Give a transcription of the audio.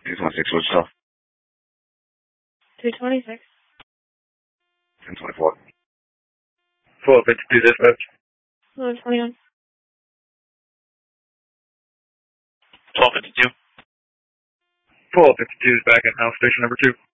226, what's up? 226. 1024. 452 dispatch. 21. 1252. 452 is back at house station number 2.